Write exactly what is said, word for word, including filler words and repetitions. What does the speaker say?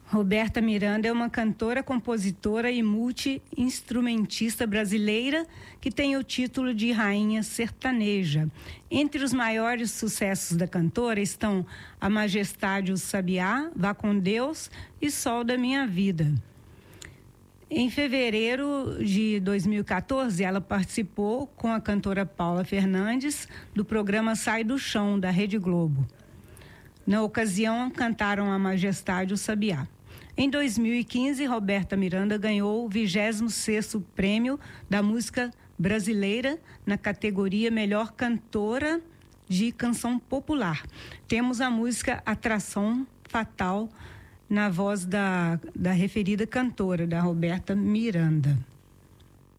Roberta Miranda é uma cantora, compositora e multi-instrumentista brasileira que tem o título de Rainha Sertaneja. Entre os maiores sucessos da cantora estão A Majestade, o Sabiá, Vá com Deus e Sol da Minha Vida. Em fevereiro de dois mil e quatorze, ela participou com a cantora Paula Fernandes do programa Sai do Chão, da Rede Globo. Na ocasião, cantaram A Majestade, o Sabiá. Em dois mil e quinze, Roberta Miranda ganhou o vigésimo sexto Prêmio da Música Brasileira na categoria Melhor Cantora de Canção Popular. Temos a música Atração Fatal na voz da, da referida cantora, da Roberta Miranda.